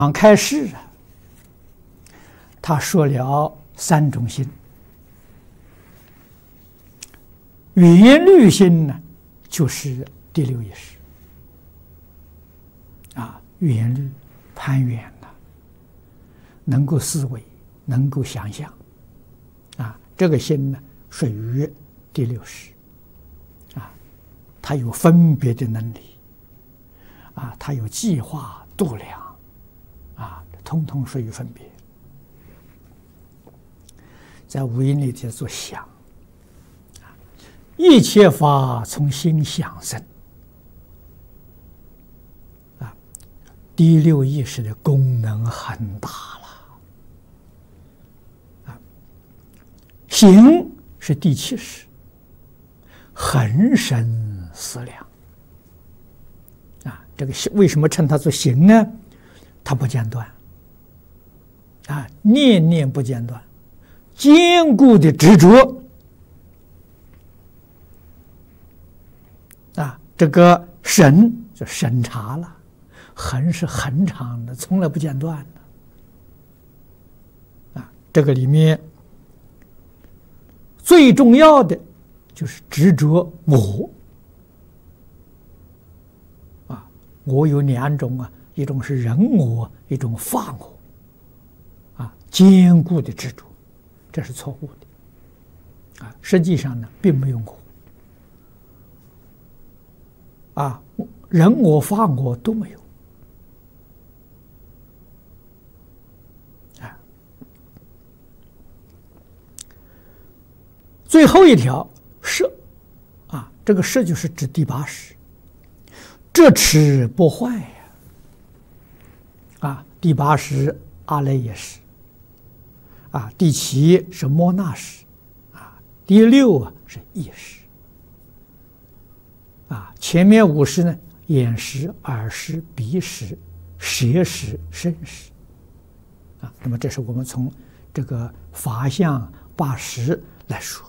刚开始啊，他说了三种心，缘虑心呢，就是第六意识啊，缘虑攀缘了，能够思维，能够想象啊，这个心呢属于第六识啊，它有分别的能力啊，它有计划度量啊，通属于分别。在五蕴里头做想，一切法从心想生啊，第六意识的功能很大了啊。行是第七识，恒生思量啊，这个为什么称它做行呢？它不间断啊，念念不间断，坚固的执着啊，这个审就审查了，恒是恒长的，从来不间断的啊。这个里面最重要的就是执着我啊，我有两种啊，一种是人我，一种法我啊，坚固的执着，这是错误的啊。实际上呢，并没有我啊，人我法我都没有啊。最后一条摄啊，这个摄就是指第八识，这持不坏呀啊。第八识阿赖耶识啊，第七是摩那识啊，第六啊是意识啊。前面五识呢，眼识、耳识、鼻识、舌识、身识啊。那么这是我们从这个法相八识来说。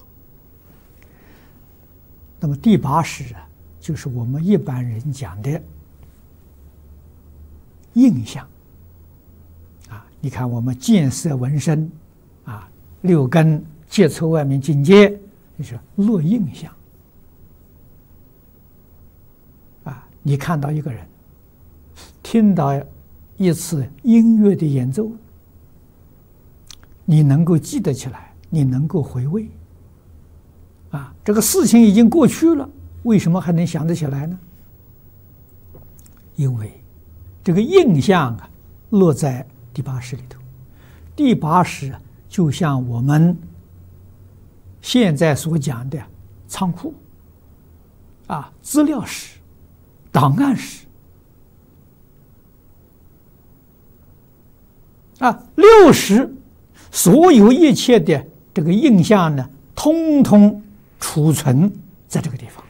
那么第八识啊，就是我们一般人讲的印象啊。你看我们见色闻声啊，六根接触外面境界，就是落印象啊。你看到一个人，听到一次音乐的演奏，你能够记得起来，你能够回味啊。这个事情已经过去了，为什么还能想得起来呢？因为这个印象啊，落在第八识里头。第八识就像我们现在所讲的仓库啊，资料室、档案室啊，六识所有一切的这个印象呢，通通储存在这个地方，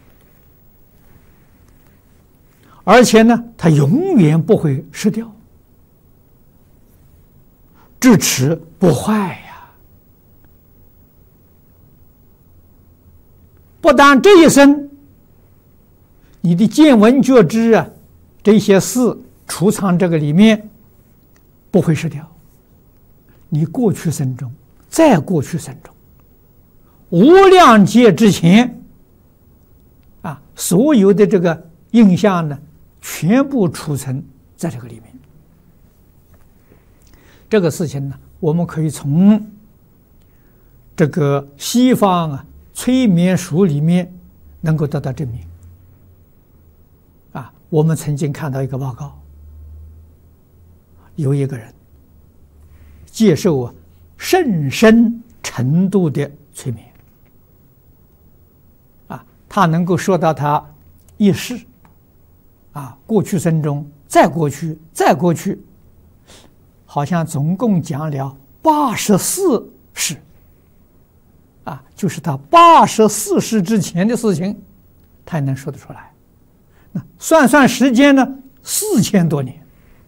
而且呢，它永远不会失掉，智持不坏呀。不但这一生，你的见闻觉知啊，这些事储藏这个里面不会失掉，你过去生中，再过去生中，无量劫之前啊，所有的这个印象呢，全部储存在这个里面。这个事情呢，我们可以从这个西方啊催眠术里面能够得到证明啊。我们曾经看到一个报告，有一个人接受甚深程度的催眠啊，他能够说到他意识啊，过去生中，再过去，再过去，好像总共讲了84世啊，就是他84世之前的事情，他也能说得出来。那算时间呢，4000多年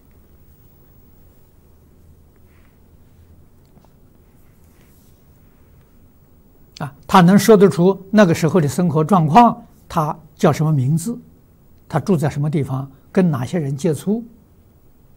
啊，他能说得出那个时候的生活状况，他叫什么名字，他住在什么地方，跟哪些人接触